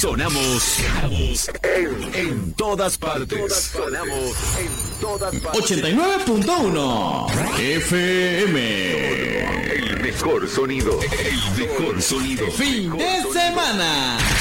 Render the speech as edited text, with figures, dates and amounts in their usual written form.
Sonamos en todas partes. Sonamos en todas partes. 89.1 FM. El mejor sonido. El mejor sonido. Fin de semana.